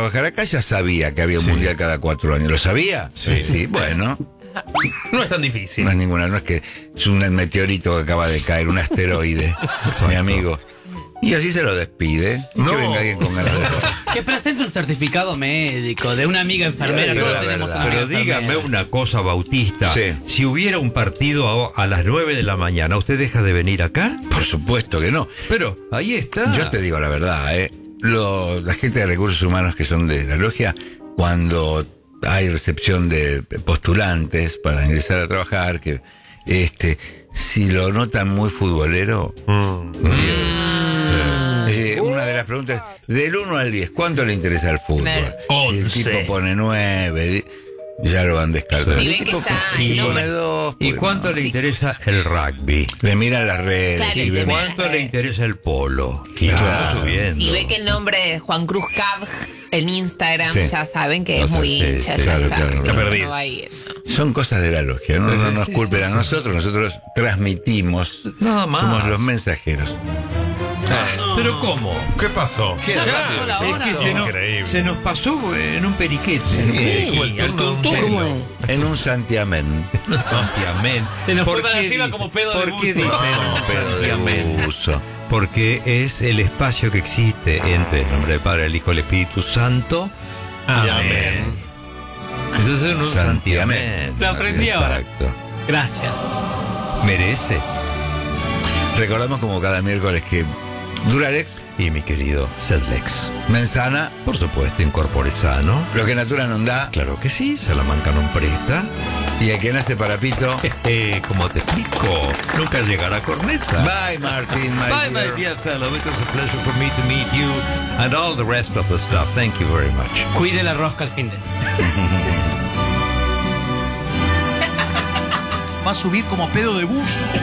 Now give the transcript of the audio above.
trabajar acá ya sabía que había un mundial cada 4 años. ¿Lo sabía? Sí, bueno. No es tan difícil. No es ninguna, no es que es un meteorito que acaba de caer, un asteroide, mi amigo. Y así se lo despide. Y que venga alguien con ganas de trabajar. Que presente un certificado médico de una amiga enfermera. Pero Todos la tenemos verdad. una amiga Pero dígame enfermera. una cosa, Bautista. Sí. Si hubiera un partido a las 9 de la mañana, ¿usted deja de venir acá? Por supuesto que no. Pero ahí está. Yo te digo la verdad, la gente de recursos humanos que son de la logia, cuando hay recepción de postulantes para ingresar a trabajar, que si lo notan muy futbolero, una de las preguntas, del 1 al 10, ¿cuánto le interesa el fútbol? Claro. Si el 11. tipo pone 9, ya lo van descartando. Si El ven que tipo ya si no- pone 2, ¿Y cuánto le interesa el rugby? le miran las redes. Claro, y y ven- te ¿Cuánto le interesa el polo? Y Claro. va subiendo. Si ve que el nombre de Juan Cruz Cab en Instagram, Sí. ya saben que No es sé, muy sí, hincha. sí, Ya claro, está. claro. Eso Está perdido. no va a ir, ¿no? Son cosas de la logia, no nos culpen a nosotros transmitimos, Nada más. somos los mensajeros. ¿Pero cómo? ¿Qué pasó? Ya pasó la Es hora. que Increíble. se nos pasó en un periquete. Como el turno de un pelo. En un santiamén. Santiamén. Se nos fue ¿Por para qué arriba dice- como pedo de ¿Por qué buzo? dicen Pero de santiamén? uso. Porque es el espacio que existe entre el nombre del Padre, el Hijo y el Espíritu Santo. Amén. Entonces es un Santiamén. santiamén. Lo aprendí ahora. Exacto. Gracias. Merece. Recordamos como cada miércoles que Duralex, Y mi querido Sedlex. Mensana, Por supuesto, incorpore sano. lo que Natura nos da, Claro que sí, Salamanca no presta. y el que nace para pito. Como te explico, nunca llegará corneta. Bye, Martin, Bye, my dear fellow. It was a pleasure for me to meet you and all the rest of the stuff. Thank you very much. Cuide la rosca al fin de. Va a subir como pedo de bus.